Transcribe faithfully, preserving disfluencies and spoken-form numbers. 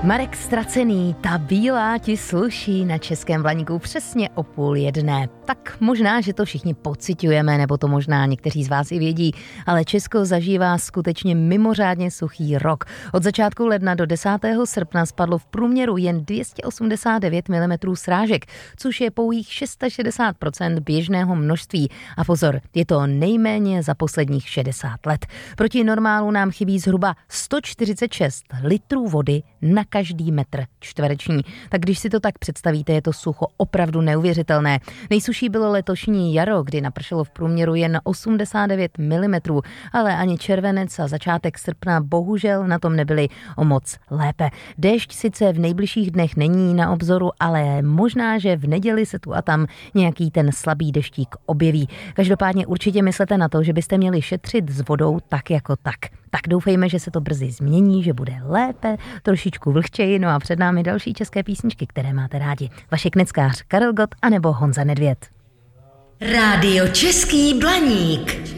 Marek Ztracený, ta bílá ti sluší na Českém Blaníku přesně o půl jedné. Tak možná, že to všichni pociťujeme, nebo to možná někteří z vás i vědí, ale Česko zažívá skutečně mimořádně suchý rok. Od začátku ledna do desátého srpna spadlo v průměru jen dvě stě osmdesát devět milimetrů srážek, což je pouhých šedesát šest procent běžného množství. A pozor, je to nejméně za posledních šedesát let. Proti normálu nám chybí zhruba sto čtyřicet šest litrů vody na každý metr čtvereční. Tak když si to tak představíte, je to sucho opravdu neuvěřitelné. Nejsušší bylo letošní jaro, kdy napršelo v průměru jen osmdesát devět milimetrů, ale ani červenec a začátek srpna bohužel na tom nebyli o moc lépe. Déšť sice v nejbližších dnech není na obzoru, ale možná, že v neděli se tu a tam nějaký ten slabý deštík objeví. Každopádně určitě myslete na to, že byste měli šetřit s vodou tak jako tak. Tak doufejme, že se to brzy změní, že bude lépe, trošičku vlhčeji, no a před námi další české písničky, které máte rádi. Vašek Neckář, Karel Gott anebo Honza Nedvěd. Rádio Český Blaník.